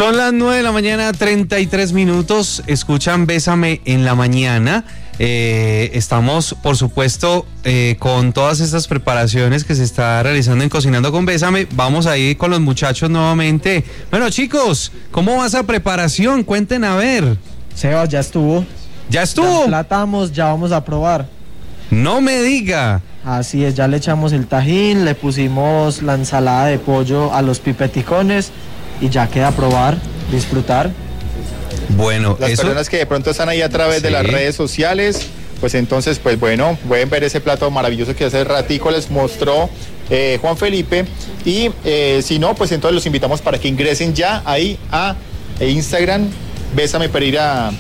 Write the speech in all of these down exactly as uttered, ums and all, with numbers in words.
Son las nueve de la mañana, treinta y tres minutos. Escuchan Bésame en la mañana. Eh, estamos, por supuesto, eh, con todas estas preparaciones que se está realizando en Cocinando con Bésame. Vamos a ir con los muchachos nuevamente. Bueno, chicos, ¿cómo va esa preparación? Cuenten a ver. Sebas, ya estuvo. ¿Ya estuvo? Ya emplatamos, ya vamos a probar. No me diga. Así es, ya le echamos el tajín, le pusimos la ensalada de pollo a los pipeticones y ya queda a probar, disfrutar. Bueno, las eso... personas que de pronto están ahí a través sí. de las redes sociales, pues entonces, pues bueno, pueden ver ese plato maravilloso que hace ratico les mostró eh, Juan Felipe. Y eh, si no, pues entonces los invitamos para que ingresen ya ahí a Instagram, Bésame Pereira.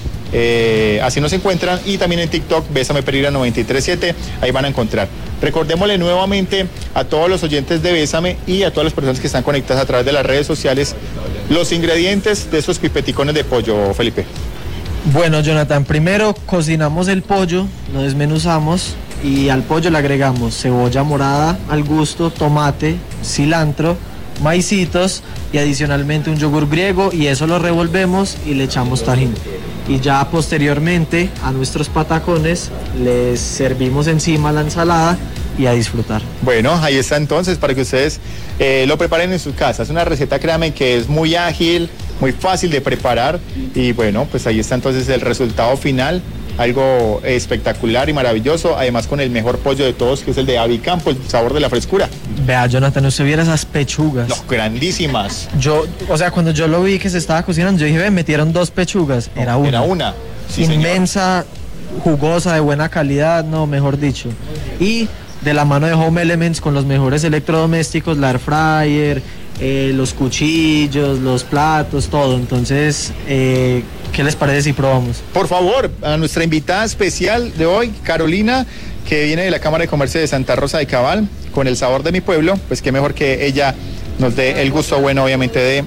Eh, así nos encuentran, y también en TikTok Bésame Pereira noventa y tres siete, ahí van a encontrar. Recordémosle nuevamente a todos los oyentes de Bésame y a todas las personas que están conectadas a través de las redes sociales los ingredientes de esos pipeticones de pollo, Felipe. Bueno, Jonathan, primero cocinamos el pollo, lo desmenuzamos y al pollo le agregamos cebolla morada al gusto, tomate, cilantro, maicitos y adicionalmente un yogur griego, y eso lo revolvemos y le echamos tajín. Y ya posteriormente a nuestros patacones les servimos encima la ensalada y a disfrutar. Bueno, ahí está entonces para que ustedes eh, lo preparen en sus casas. Una receta, créanme, que es muy ágil, muy fácil de preparar, y bueno, pues ahí está entonces el resultado final. Algo espectacular y maravilloso, además con el mejor pollo de todos, que es el de Avicampo, el sabor de la frescura. Vea, Jonathan, usted viera esas pechugas. No, grandísimas. Yo, o sea, cuando yo lo vi que se estaba cocinando, yo dije, ve, metieron dos pechugas. Era una. Era una. Sí, inmensa, señor. Jugosa, de buena calidad, no, mejor dicho. Y de la mano de Home Elements, con los mejores electrodomésticos, la air fryer, eh, los cuchillos, los platos, todo. Entonces, eh, ¿qué les parece si probamos? Por favor, a nuestra invitada especial de hoy, Carolina, que viene de la Cámara de Comercio de Santa Rosa de Cabal, con el sabor de mi pueblo, pues qué mejor que ella nos dé el gusto bueno, obviamente, de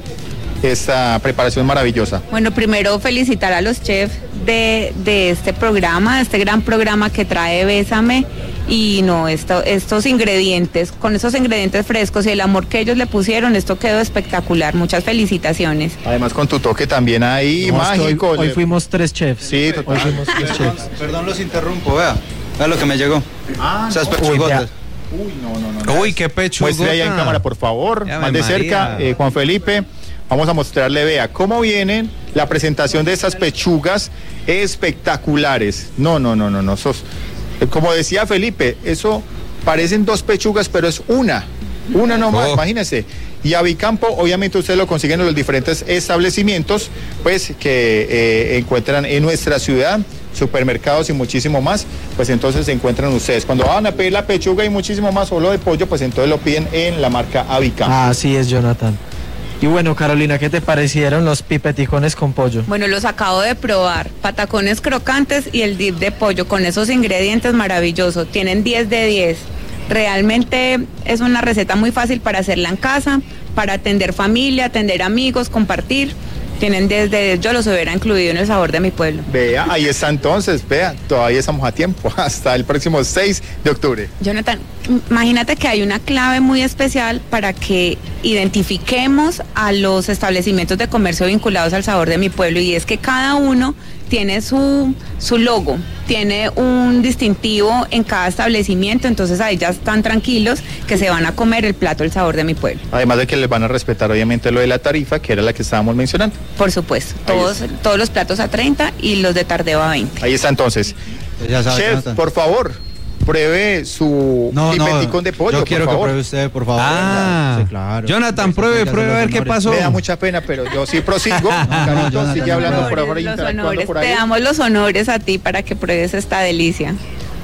esta preparación maravillosa. Bueno, primero felicitar a los chefs de, de este programa, de este gran programa que trae Bésame. Y no, esto, estos ingredientes, con esos ingredientes frescos y el amor que ellos le pusieron, esto quedó espectacular. Muchas felicitaciones. Además con tu toque también ahí, no, mágico. Hoy, hoy fuimos tres chefs. Sí, total. Hoy fuimos tres perdón, chefs. Perdón, los interrumpo, vea. Vea lo que me llegó. Ah, esas no. pechugotas. Uy, no, no, no. no. Uy, qué pechugota. Muestre allá en cámara, por favor. Ya más de María. cerca, eh, Juan Felipe. Vamos a mostrarle, vea, cómo vienen la presentación de estas pechugas espectaculares. No, no, no, no, no. Sos, como decía Felipe, eso parecen dos pechugas, pero es una. Una nomás, oh. Imagínense. Y Avicampo, obviamente ustedes lo consiguen en los diferentes establecimientos, pues, que eh, encuentran en nuestra ciudad, supermercados y muchísimo más, pues entonces se encuentran ustedes. Cuando van a pedir la pechuga y muchísimo más, o lo de pollo, pues entonces lo piden en la marca Avicampo. Así es, Jonathan. Y bueno, Carolina, ¿qué te parecieron los pipeticones con pollo? Bueno, los acabo de probar, patacones crocantes y el dip de pollo con esos ingredientes maravillosos, tienen diez de diez. Realmente es una receta muy fácil para hacerla en casa, para atender familia, atender amigos, compartir. Tienen desde, yo los hubiera incluido en el sabor de mi pueblo. Vea, ahí está entonces, vea, todavía estamos a tiempo, hasta el próximo seis de octubre. Jonathan, imagínate que hay una clave muy especial para que identifiquemos a los establecimientos de comercio vinculados al sabor de mi pueblo, y es que cada uno tiene su, su logo, tiene un distintivo en cada establecimiento, entonces ahí ya están tranquilos que se van a comer el plato El Sabor de mi Pueblo. Además de que les van a respetar obviamente lo de la tarifa, que era la que estábamos mencionando. Por supuesto, todos, todos los platos a treinta y los de tardeo a veinte. Ahí está entonces. Ya sabe, Chef, Jonathan, por favor, pruebe su no, pipeticón no, de pollo, yo quiero por favor. que pruebe usted, por favor. Ah, sí, claro. Jonathan, pruebe, pruebe a ver qué pasó. Me da mucha pena, pero yo sí prosigo. no, Carito, no, sigue hablando honores, por favor, interactuando honores, por ahí. Te damos los honores a ti para que pruebes esta delicia.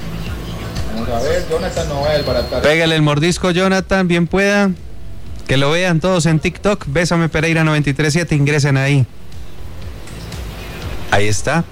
Vamos a ver, Jonathan, no va a desbaratar. Pégale el mordisco, Jonathan, bien pueda. Que lo vean todos en TikTok, Bésame Pereira noventa y tres siete, ingresen ahí. Ahí está.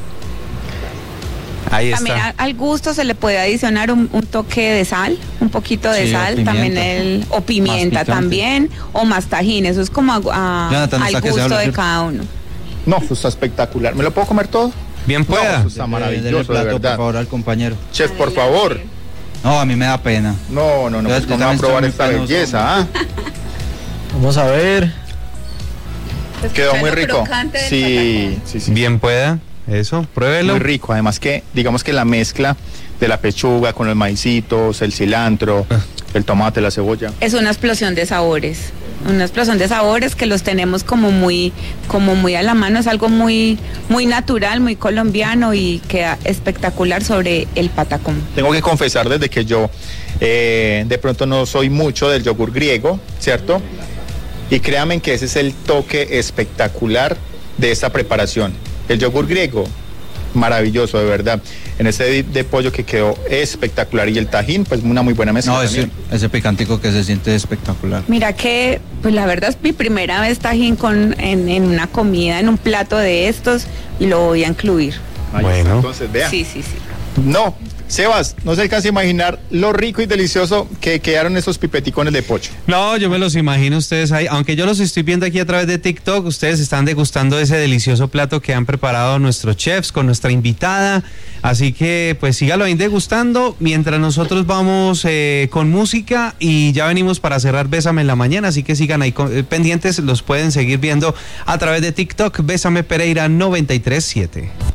Ahí también está. A, al gusto se le puede adicionar un, un toque de sal, un poquito de sí, sal, o también el, o pimienta también, o más tajín, eso es como a, a, Jonathan, al gusto de cada uno. No, eso está espectacular. ¿Me lo puedo comer todo? Bien pueda. No, eso está maravilloso, de, plato, de verdad. Por favor, al compañero. Chef, por favor. No, a mí me da pena. No, no, no, pues cómo va a probar esta belleza, ¿ah? Vamos a ver. Se Quedó escucha muy lo rico. crocante del Sí, patacón. sí, sí. Bien pueda, eso, pruébelo. Muy rico. Además que, digamos que la mezcla de la pechuga con los maicitos, el cilantro, Ah. el tomate, la cebolla. Es una explosión de sabores, una explosión de sabores que los tenemos como muy, como muy a la mano, es algo muy, muy natural, muy colombiano y queda espectacular sobre el patacón. Tengo que confesar desde que yo eh, de pronto no soy mucho del yogur griego, ¿cierto? Y créanme que ese es el toque espectacular de esta preparación. El yogur griego, maravilloso, de verdad. En ese dip de pollo que quedó espectacular y el tajín, pues una muy buena mezcla No, ese, también. ese picantico que se siente espectacular. Mira que, pues la verdad es mi primera vez tajín con, en, en una comida, en un plato de estos, y lo voy a incluir. Ahí Bueno. está, entonces, vea. Sí, sí, sí. No, Sebas, no se alcanza a imaginar lo rico y delicioso que quedaron esos pipeticones de pollo. No, yo me los imagino ustedes ahí, aunque yo los estoy viendo aquí a través de TikTok, ustedes están degustando ese delicioso plato que han preparado nuestros chefs con nuestra invitada, así que pues sígalo ahí degustando, mientras nosotros vamos eh, con música y ya venimos para cerrar Bésame en la mañana, así que sigan ahí con- eh, pendientes, los pueden seguir viendo a través de TikTok, Bésame Pereira noventa y tres punto siete.